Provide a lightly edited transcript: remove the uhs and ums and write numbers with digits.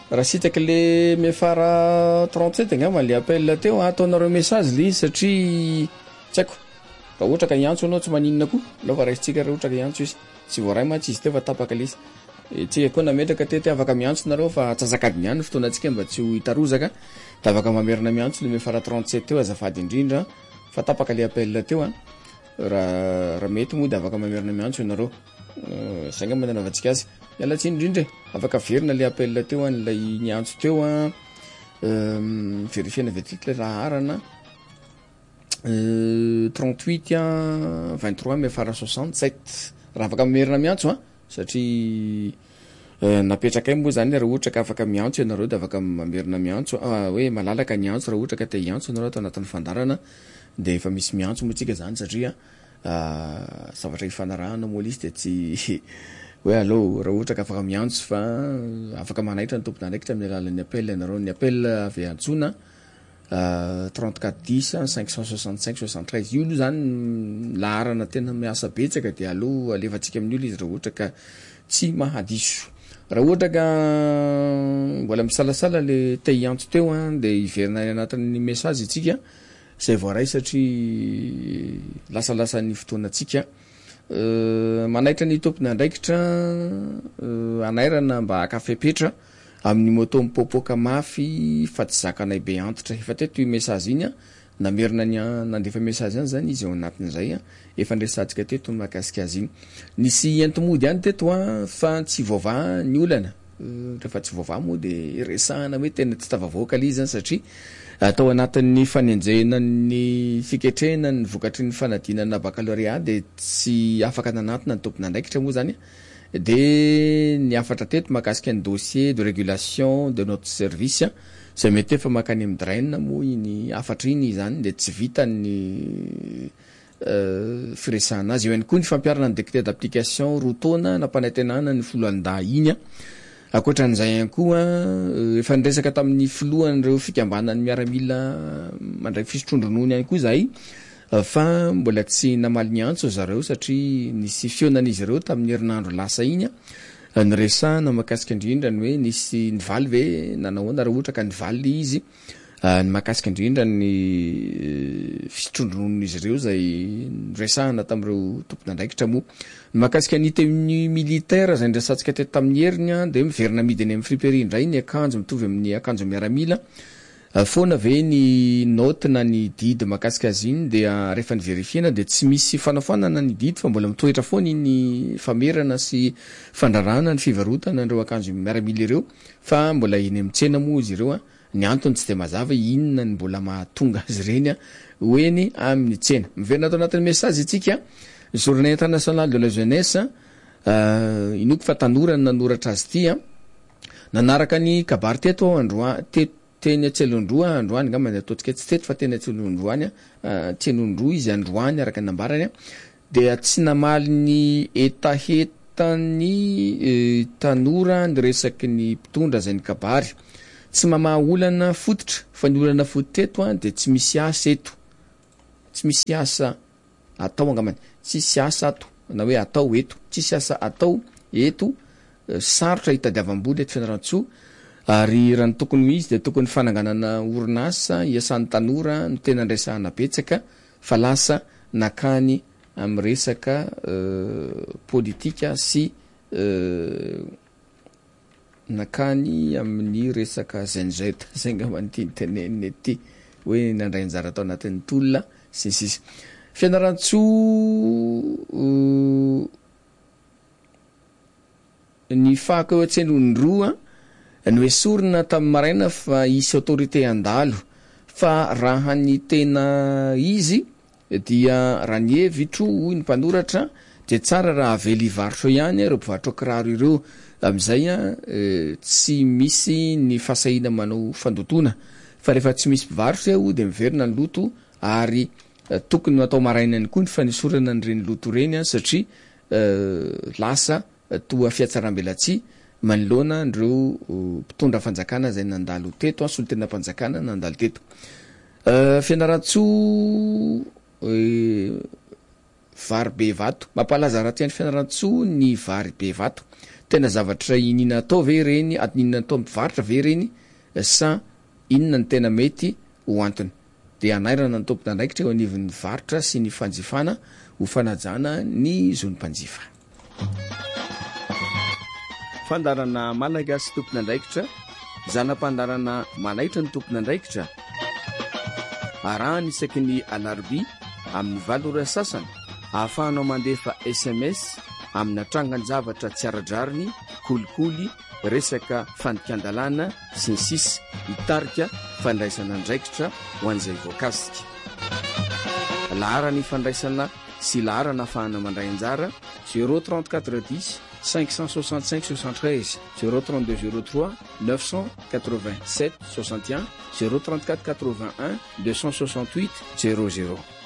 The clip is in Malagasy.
raha sitaka le mefara 37 angamba le appel teo ataonareo message le satria tsy haiko raha ohatra ka iantso anao tsy maninona koa lafa raisitsika raha ohatra ka iantso izy tsy voaray matsy izy teo fa tapaka le izy tsika koa nametraka tety afaka miantso nareo fa atsazakadiny ihany fotoanantsika mba tsy ho hitarozaka da afaka mamerina miantso le mefara 37 teo azafady indrindra fa tapaka le appel teo raha mety moa da afaka mamerina miantso ianareo zay ngamba nanavatsika azy mialatsiny indrindra afaka verina le appel teo an'ilay niantso teo vérifiena vetikle raha arana 38 23 mefara 67 raha afaka mamerina miantso satria napetraka moa zany raha ohatra ka afaka miantso ianareo da afaka mamerina miantso hoe malalaka niantso raha ohatra ka te iantso ianareo atao anatin'ny fandarana de efa misy miantso moa tsika zany satria zavatra ifanarahana moa izy de tsy hoe allo raha ohatra ka afaka miantso fa afaka manaitra ny tompona andraikitra amin'ny alalan'ny appel ianareo ny appel avy antsona 3410 565 73 io zany laharana tena miasa betsaka de allo alefatsika amin'io izy raha ohatra ka tsy mahadiso raha ohatra ka mbola misalasala le te iantso teo de iverina anatin'ny message itsika zay voaray satria lasalasan'ny fotoanatsika manaitra ny tompona andraikitra anairana mba akafepetra amin'ny moto mipopoka mafy fa tsy zakanay be antitra efa teto message iny namerina nandefa message any zany izy ao anatin'izay efa ndresantsika teto mahakasika azy iny nisy entomody any teto fa tsy voava ny olana rehefa tsy voava moa de resahana hoe tena tsy tavavoaka le izy satria atao anatin'ny fanenjena ny fiketrena ny vokatry ny fanadinana baccalauréat de tsy afaka nanatona ny tompona andraikitra moa zany de ny afatra teto mahakasika ny dossier de régulation de notre service zay mety efa makany amin'ny draine moa iny afatra iny zany de tsy vita ny firesahana azy eo ihany koa ny fampiarana ny décret d'application roa taona nampanantenana ny foloalindahy iny akoatran'izay ihany koa efa niresaka tamin'ny filohan'ireo fikambanany miaramila mandray fisotrondronony ihany koa zay fa mbola tsy namaly ny antso zareo satria nisy fionan'izy ireo tamin'ny herinandro lasa iny nyresahana mahakasika indrindra ny hoe nisy nivaly ve nanahoana raha ohatra ka nivaly izy ny mahakasika indrindra ny fisotrondronon'izy ireo zay resahana tamin'ireo tompona andraikitra moa ny mahakasika ny tenue militaire zay ndrasantsika teto tamin'ny heriny de miverina midiny amin'ny friperie indray ny akanjo mitovy amin'ny akanjo miaramila foana ve ny note na ny didy mahakasika azy iny de rehefa ny verifiena de tsy misy fanafanana ny didy fa mbola mitoetra foana iny famerana sy fandrarana ny fivarotana ireo akanjo miaramila ireo fa mbola iny amitsena moa izy ireo ny antony tsy de mazava inona ny mbola mahatonga azy ireny hoeny amin'ny tsena miverina atao anatin'ny message itsika journée internationale de la jeunesse inoko fa tanora ny nanoratra azy ity nanaraka ny kabary teto androa teny atselondroa androany ngamba ataontsika tsy teto fa teny atselondroany tsenondroa izy androany araka ny ambarany de tsy namaly ny etahetany tanora ny resaky ny mpitondra zay ny kabary tsy mamaha olana fototra fa ny olana fototra eto de tsy misy asa eto tsy misy asa atao angambany tsisy asa ato na hoe atao eto tsisy asa atao eto sarotra hitadiavam-boly eto fianarantsoa ary raha ny tokony ho izy de tokony fananganana orinasa iasan'ny tanora no tena ndraisahana betsaka fa lasa nakany amin'ny resaka politika sy nakany amin'ny resaka zenjeta zay ngambany ity teneniny ety hoe nandray anjara atao anatin'ny tolona sisisy fianarantsoa ny fako eo atsenondroa ny esorina tamin'ny maraina fa isy autorité andalo fa raha ny tena izy dia raha ny hevitro hoy ny mpanoratra de tsara raha avely varotro ihany ireo mpivarotro kiraro ireo am'izay tsy misy ny fasahina manao fandotona fa rehefa tsy misy mpivarotro eo de miverina ny loto ary tokony atao maraina ny koa ny fanisorana nyreny loto reny satria lasa toa fiatsaram-belatsy manoloana ndreo mpitondra fanjakana zay nandalo teto solotena mpanjakana nandalo teto fianaratsoa vary be vato mampalaza raha tiany fianaratsoa ny vary be vato tena zavatra inina atao ve reny inona atao mivarotra ve reny sa inona ny tena mety ho antony de anairana ny tompona andraikitra eo anivon'ny varotra sy ny fanjifana ho fanajana ny zonympanjifa fandarana malagasy tompona andraikitra zanam-pandarana manaitra ny tompona andraikitra arahany isaky ny alarbi amin'ny 7 sasany ahafahanao mandefa SMS amin'ny atrangan-javatra tsy aradrariny kolikoly resaka fandikan-dalàna sy ny sisy hitarika fandraisana andraikitra ho an'izay voakasika laharany fandraisana sy laharana ahafahana mandray anjara 03410 565 73 032 03 987 61 034 81 268 00